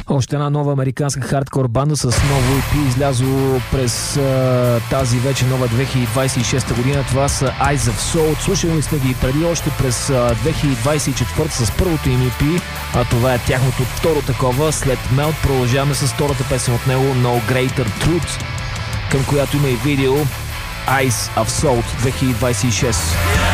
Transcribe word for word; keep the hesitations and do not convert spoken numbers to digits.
Още една нова американска хардкор банда с ново и пи, излязло през а, тази вече нова две хиляди двадесет и шеста година. Това са Eyes of Soul. Слушали сме ги преди още през а, две хиляди двадесет и четвърта с първото им и пи, а това е тяхното второ такова. След Melt продължаваме с втората песен от него, No Greater Truth, към която има и видео Eyes of Soul две хиляди двадесет и шеста.